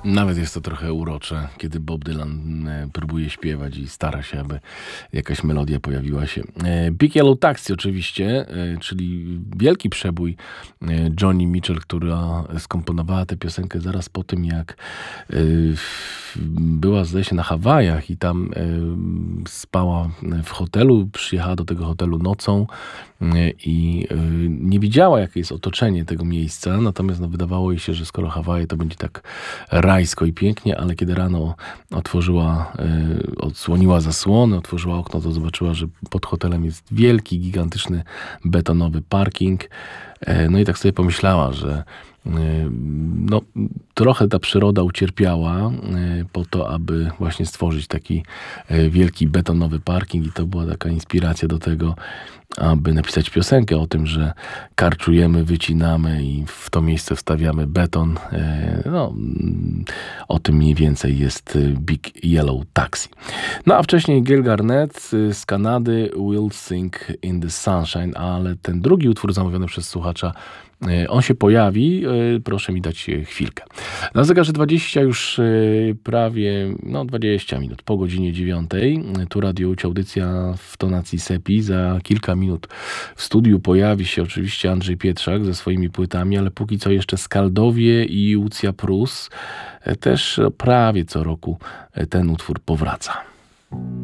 Nawet jest to trochę urocze, kiedy Bob Dylan próbuje śpiewać i stara się, aby jakaś melodia pojawiła się. Big Yellow Taxi oczywiście, czyli wielki przebój Joni Mitchell, która skomponowała tę piosenkę zaraz po tym, jak była, zdaje się, na Hawajach i tam spała w hotelu, przyjechała do tego hotelu nocą i nie wiedziała, jakie jest otoczenie tego miejsca, natomiast no, wydawało jej się, że skoro Hawaje, to będzie tak rajsko i pięknie, ale kiedy rano odsłoniła zasłony, otworzyła okno, to zobaczyła, że pod hotelem jest wielki, gigantyczny, betonowy parking. No i tak sobie pomyślała, że no, trochę ta przyroda ucierpiała po to, aby właśnie stworzyć taki wielki betonowy parking i to była taka inspiracja do tego, aby napisać piosenkę o tym, że karczujemy, wycinamy i w to miejsce wstawiamy beton. No, o tym mniej więcej jest Big Yellow Taxi. No a wcześniej Gail Garnett z Kanady, We'll Sing in the Sunshine, ale ten drugi utwór zamówiony przez słuchacza, on się pojawi, proszę mi dać chwilkę. Na zegarze 20 już prawie 20 minut po godzinie 9. Tu Radio Łódź, audycja w tonacji Sepi. Za kilka minut w studiu pojawi się oczywiście Andrzej Pietrzak ze swoimi płytami, ale póki co jeszcze Skaldowie i Łucja Prus. Też prawie co roku ten utwór powraca.